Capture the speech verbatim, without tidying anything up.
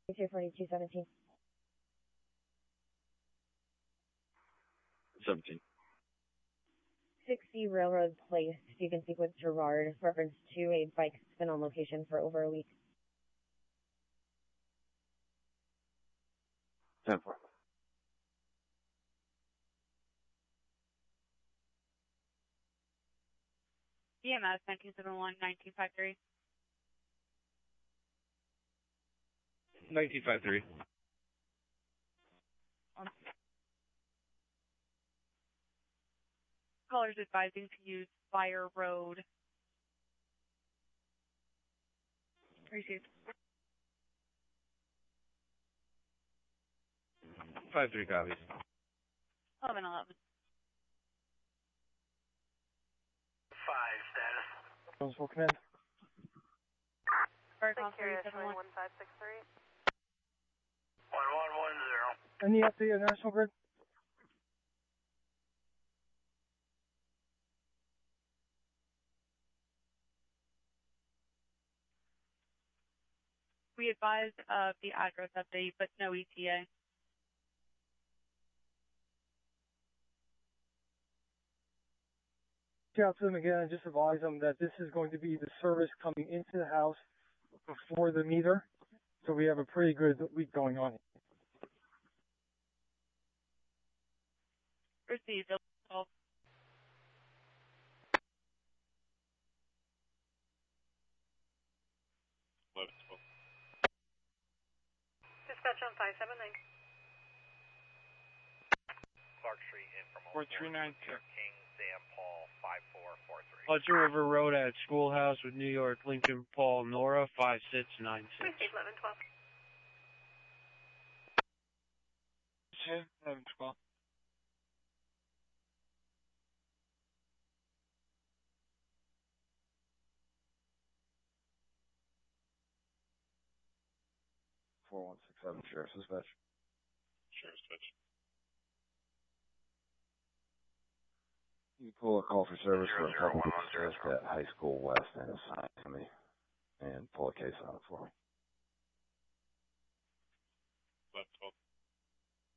two forty-two seventeen. seventeen. sixty Railroad Place. You can speak with Gerard. Reference to a bike that's been on location for over a week. ten four. E M S nineteen seventy-one, nineteen fifty-three. nineteen fifty-three. Callers advising to use Fire Road. Received. five three copies. eleven eleven. Five status. Jonesville Command. Vercom three seven one. one five six three. one one one zero. Any update on National Grid? We advised of the address update, but no E T A. Reach out to them again and just advise them that this is going to be the service coming into the house before the meter. So we have a pretty good week going on. Received. twelve. eleven twelve. Dispatch on five seven nine. Clark Street in from four three nine two. King, Sam Paul, five four four three. Hudson River Road at Schoolhouse with New York, Lincoln, Paul, Nora, five six nine six. Receive eleven twelve. eleven twelve. four one six seven, Sheriff's Dispatch. Sheriff's Dispatch. You can pull a call for service for a couple of just at High School West and assign to me. And pull a case on it for me.